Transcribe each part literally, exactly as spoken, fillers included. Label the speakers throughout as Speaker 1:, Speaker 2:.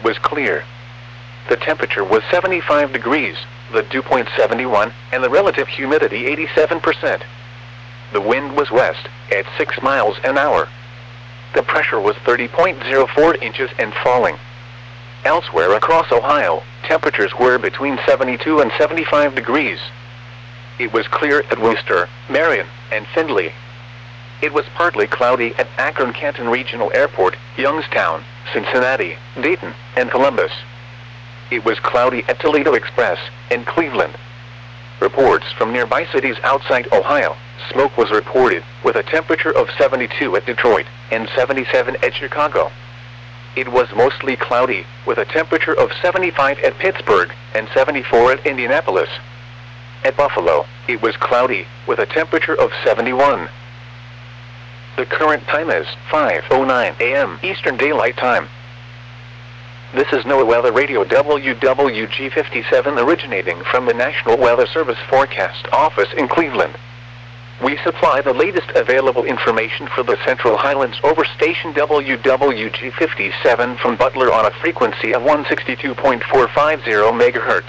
Speaker 1: was clear. The temperature was seventy-five degrees, the dew point seventy-one, and the relative humidity eighty-seven percent. The wind was west, at six miles an hour. The pressure was thirty point zero four inches and falling. Elsewhere across Ohio, temperatures were between seventy-two and seventy-five degrees. It was clear at Wooster, Marion, and Findlay. It was partly cloudy at Akron-Canton Regional Airport, Youngstown, Cincinnati, Dayton, and Columbus. It was cloudy at Toledo Express and Cleveland. Reports from nearby cities outside Ohio, smoke was reported, with a temperature of seventy-two at Detroit and seventy-seven at Chicago. It was mostly cloudy, with a temperature of seventy-five at Pittsburgh and seventy-four at Indianapolis. At Buffalo, it was cloudy, with a temperature of seventy-one. The current time is five oh nine a m Eastern Daylight Time. This is NOAA Weather Radio W W G fifty-seven originating from the National Weather Service Forecast Office in Cleveland. We supply the latest available information for the Central Highlands over station W W G fifty-seven from Butler on a frequency of one sixty-two point four five zero megahertz.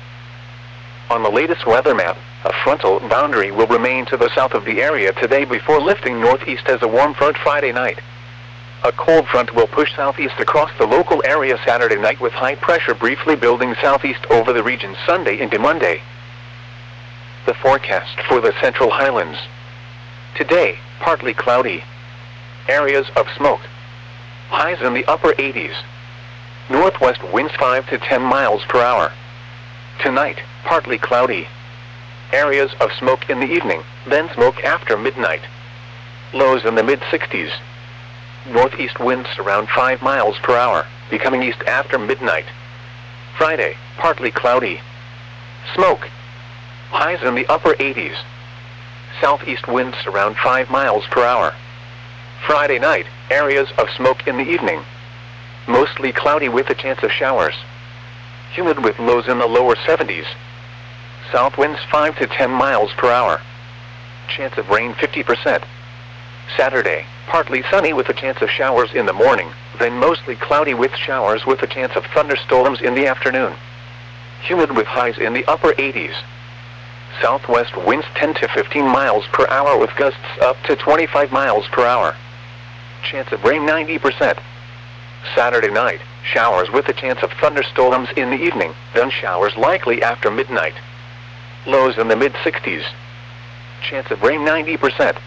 Speaker 1: On the latest weather map, a frontal boundary will remain to the south of the area today before lifting northeast as a warm front Friday night. A cold front will push southeast across the local area Saturday night with high pressure briefly building southeast over the region Sunday into Monday. The forecast for the Central Highlands. Today, partly cloudy. Areas of smoke. Highs in the upper eighties. Northwest winds five to ten miles per hour. Tonight, partly cloudy. Areas of smoke in the evening, then smoke after midnight. Lows in the mid sixties. Northeast winds around five miles per hour, becoming east after midnight. Friday, partly cloudy. Smoke. Highs in the upper eighties. Southeast winds around five miles per hour. Friday night, areas of smoke in the evening. Mostly cloudy with a chance of showers. Humid with lows in the lower seventies. South winds five to ten miles per hour. Chance of rain fifty percent. Saturday, partly sunny with a chance of showers in the morning, then mostly cloudy with showers with a chance of thunderstorms in the afternoon. Humid with highs in the upper eighties. Southwest winds ten to fifteen miles per hour with gusts up to twenty-five miles per hour. Chance of rain ninety percent. Saturday night, showers with a chance of thunderstorms in the evening, then showers likely after midnight. Lows in the mid sixties. Chance of rain ninety percent.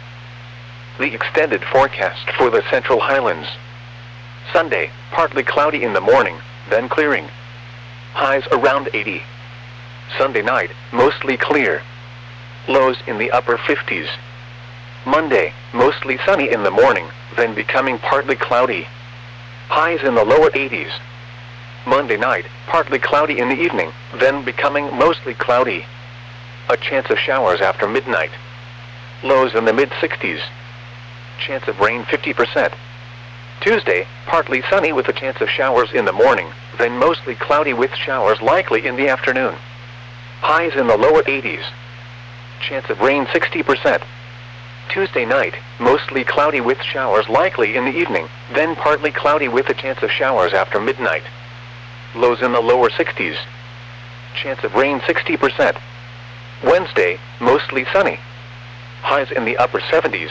Speaker 1: The extended forecast for the Central Highlands. Sunday, partly cloudy in the morning, then clearing. Highs around eighty. Sunday night, mostly clear. Lows in the upper fifties. Monday, mostly sunny in the morning, then becoming partly cloudy. Highs in the lower eighties. Monday night, partly cloudy in the evening, then becoming mostly cloudy. A chance of showers after midnight. Lows in the mid sixties. Chance of rain fifty percent. Tuesday, partly sunny with a chance of showers in the morning, then mostly cloudy with showers likely in the afternoon. Highs in the lower eighties. Chance of rain sixty percent. Tuesday night, mostly cloudy with showers likely in the evening, then partly cloudy with a chance of showers after midnight. Lows in the lower sixties. Chance of rain sixty percent. Wednesday, mostly sunny. Highs in the upper seventies.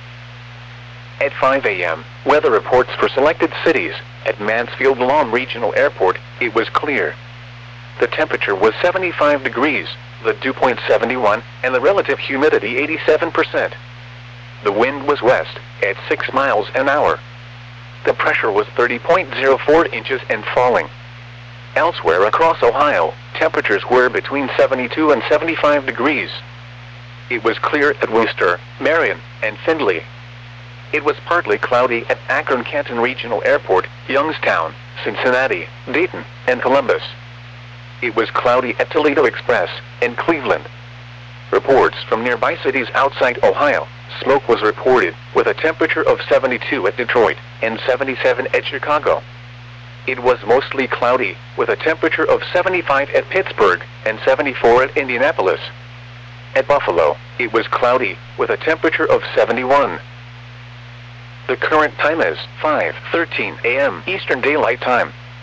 Speaker 1: At five a m, weather reports for selected cities. At Mansfield Lawn Regional Airport, it was clear. The temperature was seventy-five degrees, the dew point seventy-one, and the relative humidity eighty-seven percent. The wind was west, at six miles an hour. The pressure was thirty point zero four inches and falling. Elsewhere across Ohio, temperatures were between seventy-two and seventy-five degrees. It was clear at Wooster, Marion, and Findlay. It was partly cloudy at Akron-Canton Regional Airport, Youngstown, Cincinnati, Dayton, and Columbus. It was cloudy at Toledo Express and Cleveland. Reports from nearby cities outside Ohio, smoke was reported, with a temperature of seventy-two at Detroit and seventy-seven at Chicago. It was mostly cloudy, with a temperature of seventy-five at Pittsburgh and seventy-four at Indianapolis. At Buffalo, it was cloudy, with a temperature of seventy-one. The current time is five thirteen a m Eastern Daylight Time.